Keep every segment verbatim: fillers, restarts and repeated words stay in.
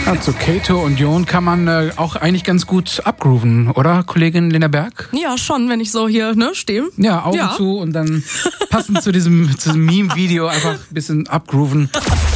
Ja, zu Kato und Jon kann man äh, auch eigentlich ganz gut abgrooven, oder, Kollegin Lena Berg? Ja, schon, wenn ich so hier ne, stehe. Ja, Augen ja. zu und dann passend zu diesem, zu diesem Meme-Video einfach ein bisschen abgrooven.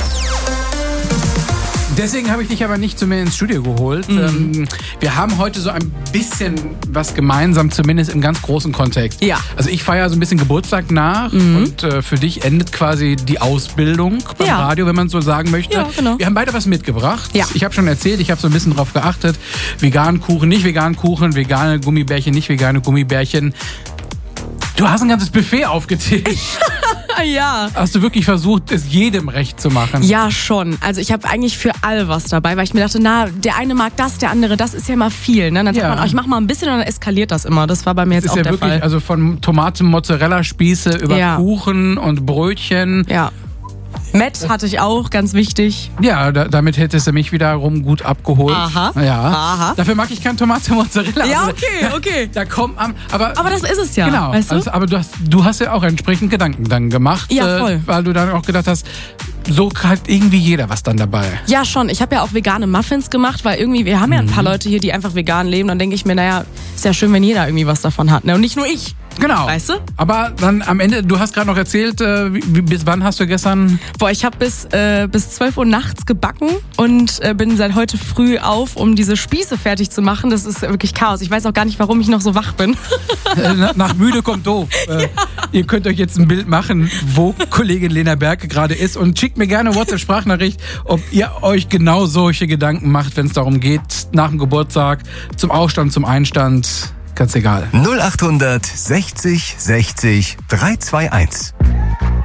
Deswegen habe ich dich aber nicht zu mir ins Studio geholt. Mhm. Ähm, wir haben heute so ein bisschen was gemeinsam, zumindest im ganz großen Kontext. Ja. Also ich feiere so ein bisschen Geburtstag nach mhm. und äh, für dich endet quasi die Ausbildung beim ja. Radio, wenn man so sagen möchte. Ja, genau. Wir haben beide was mitgebracht. Ja. Ich habe schon erzählt, ich habe so ein bisschen drauf geachtet. Veganen Kuchen, nicht veganen Kuchen, vegane Gummibärchen, nicht vegane Gummibärchen. Du hast ein ganzes Buffet aufgetischt. Ja. Hast du wirklich versucht, es jedem recht zu machen? Ja, schon. Also ich habe eigentlich für alle was dabei, weil ich mir dachte, na, der eine mag das, der andere, das ist ja immer viel. Ne? Dann sagt ja. man, oh, ich mach mal ein bisschen und dann eskaliert das immer. Das war bei mir jetzt das ist auch ja der wirklich, Fall. Also von Tomaten, Mozzarella-Spieße über ja. Kuchen und Brötchen. Ja. Met hatte ich auch, ganz wichtig. Ja, da, damit hättest du mich wiederum gut abgeholt. Aha. Ja. Aha. Dafür mag ich kein Tomate Mozzarella. Ja, also, okay, okay. Da kommt am, aber, aber das ist es ja. Genau. Weißt du? Also, aber du hast, du hast ja auch entsprechend Gedanken dann gemacht. Ja, voll. Äh, weil du dann auch gedacht hast, so hat irgendwie jeder was dann dabei. Ja, schon. Ich habe ja auch vegane Muffins gemacht, weil irgendwie, wir haben ja ein paar Leute hier, die einfach vegan leben. Dann denke ich mir, naja, ist ja schön, wenn jeder irgendwie was davon hat. Ne? Und nicht nur ich. Genau. Weißt du? Aber dann am Ende, du hast gerade noch erzählt, äh, wie, bis wann hast du gestern? Boah, ich habe bis, äh, bis zwölf Uhr nachts gebacken und äh, bin seit heute früh auf, um diese Spieße fertig zu machen. Das ist wirklich Chaos. Ich weiß auch gar nicht, warum ich noch so wach bin. äh, nach müde kommt doof. Äh, ja. Ihr könnt euch jetzt ein Bild machen, wo Kollegin Lena Berg gerade ist und schickt mir gerne eine WhatsApp-Sprachnachricht, ob ihr euch genau solche Gedanken macht, wenn es darum geht, nach dem Geburtstag, zum Aufstand, zum Einstand. Ganz egal. null acht sechzig sechzig drei zwei eins